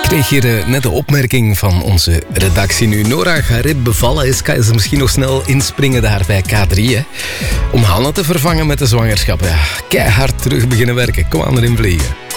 kreeg hier net de opmerking van onze redactie. Nu Nora Garib bevallen is, kan ze misschien nog snel inspringen daar bij K3. Hè? Om Hanne te vervangen met de zwangerschap. Ja, keihard terug beginnen werken. Kom aan erin vliegen.